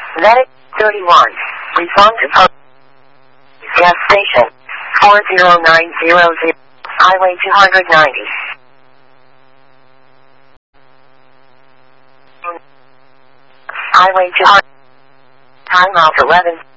Medic 31. Respond to post. Gas station 40900. Highway 290. Highway 200. Time off 11.